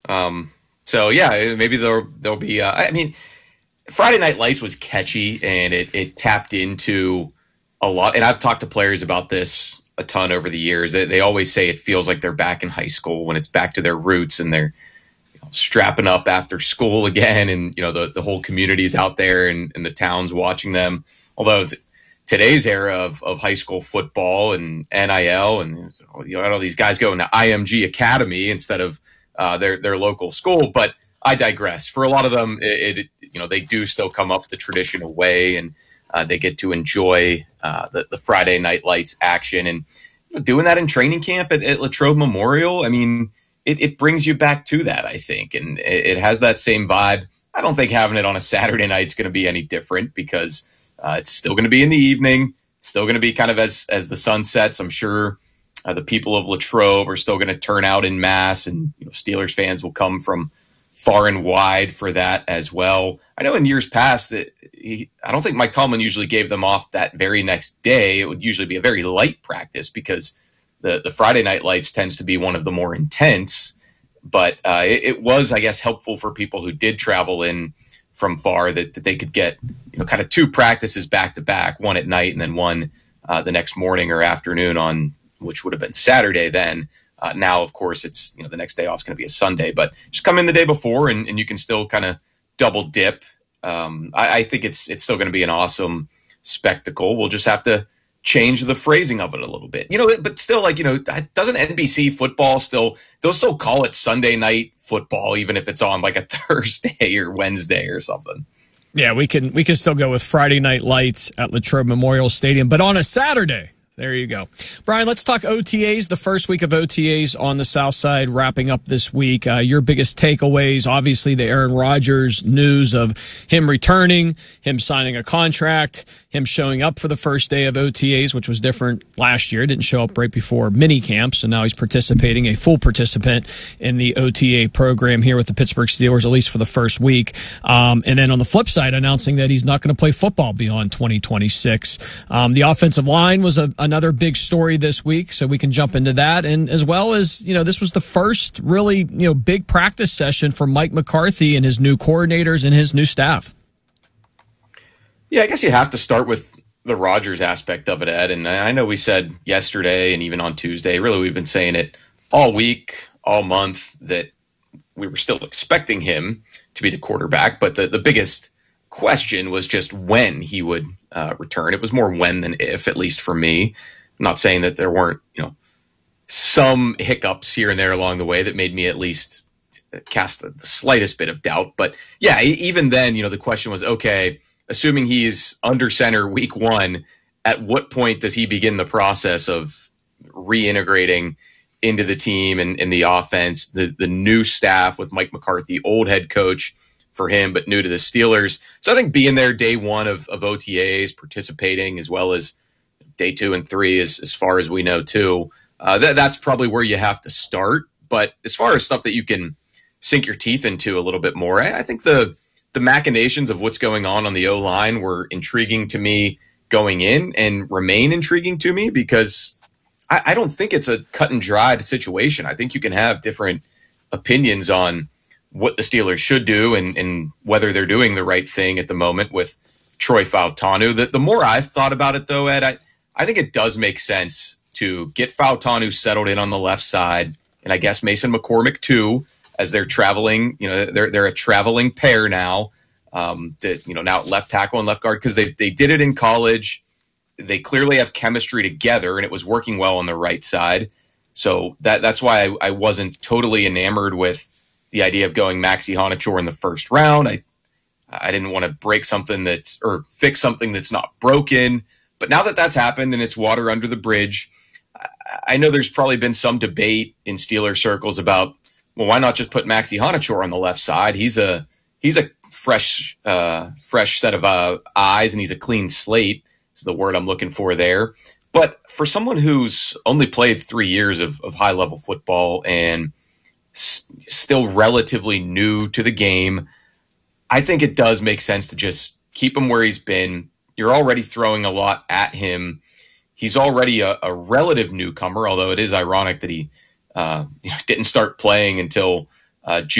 So yeah, maybe there'll be. I mean, Friday Night Lights was catchy and it tapped into a lot. And I've talked to players about this a ton over the years. They always say it feels like they're back in high school when it's back to their roots and they're strapping up after school again. And, the whole community's out there and the town's watching them. Although it's today's era of high school football and NIL and all these guys going to IMG Academy instead of their local school. But I digress. For a lot of them, they do still come up the traditional way, and they get to enjoy the Friday Night Lights action. And doing that in training camp at Latrobe Memorial, I mean, it brings you back to that, I think, and it has that same vibe. I don't think having it on a Saturday night is going to be any different because it's still going to be in the evening, still going to be kind of as the sun sets. I'm sure the people of Latrobe are still going to turn out in mass, and Steelers fans will come from far and wide for that as well. I know in years past that I don't think Mike Tomlin usually gave them off that very next day. It would usually be a very light practice because the Friday Night Lights tends to be one of the more intense. But it was, I guess, helpful for people who did travel in from far that they could get kind of two practices back to back, one at night and then one the next morning or afternoon on which would have been Saturday then. Now, of course, it's the next day off is going to be a Sunday, but just come in the day before and you can still kind of double dip. I think it's still going to be an awesome spectacle. We'll just have to change the phrasing of it a little bit, but still, doesn't NBC football they'll still call it Sunday night football, even if it's on like a Thursday or Wednesday or something. Yeah, we can still go with Friday Night Lights at Latrobe Memorial Stadium, but on a Saturday. There you go. Brian, let's talk OTAs, the first week of OTAs on the South Side wrapping up this week. Your biggest takeaways, obviously the Aaron Rodgers news of him returning, him signing a contract, him showing up for the first day of OTAs, which was different last year. Didn't show up right before mini camp, so now he's participating, a full participant in the OTA program here with the Pittsburgh Steelers, at least for the first week. And then on the flip side, announcing that he's not going to play football beyond 2026. The offensive line was another big story this week, so we can jump into that. And as well as, this was the first really, big practice session for Mike McCarthy and his new coordinators and his new staff. Yeah, I guess you have to start with the Rodgers aspect of it, Ed. And I know we said yesterday and even on Tuesday, really we've been saying it all week, all month, that we were still expecting him to be the quarterback. But the biggest question was just when he would return. It was more when than if, at least for me. I'm not saying that there weren't, some hiccups here and there along the way that made me at least cast the slightest bit of doubt. But yeah, even then, the question was, okay, assuming he's under center week one, at what point does he begin the process of reintegrating into the team and in the offense, the new staff with Mike McCarthy, old head coach for him, but new to the Steelers. So I think being there day one of OTAs, participating, as well as day 2 and 3, as far as we know too, that's probably where you have to start. But as far as stuff that you can sink your teeth into a little bit more, I think the machinations of what's going on the O-line were intriguing to me going in and remain intriguing to me because I don't think it's a cut and dried situation. I think you can have different opinions on what the Steelers should do and whether they're doing the right thing at the moment with Troy Fautanu. The more I've thought about it, though, Ed, I think it does make sense to get Fautanu settled in on the left side, and I guess Mason McCormick too, as they're traveling. They're a traveling pair now. Now left tackle and left guard because they did it in college. They clearly have chemistry together, and it was working well on the right side. So that's why I wasn't totally enamored with the idea of going Maxi Honachor in the first round. I didn't want to break something or fix something that's not broken. But now that that's happened and it's water under the bridge, I know there's probably been some debate in Steeler circles about, well, why not just put Maxi Honachor on the left side? He's a fresh set of eyes, and he's a clean slate is the word I'm looking for there. But for someone who's only played 3 years of high-level football and still relatively new to the game, I think it does make sense to just keep him where he's been. You're already throwing a lot at him. He's already a relative newcomer, although it is ironic that he didn't start playing until June